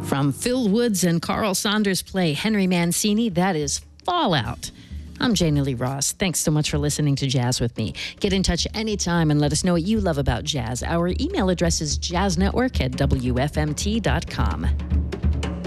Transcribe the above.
From Phil Woods and Carl Saunders' play Henry Mancini, that is Fallout. I'm Janie Lee Ross. Thanks so much for listening to Jazz with me. Get in touch anytime and let us know what you love about jazz. Our email address is jazznetwork@wfmt.com.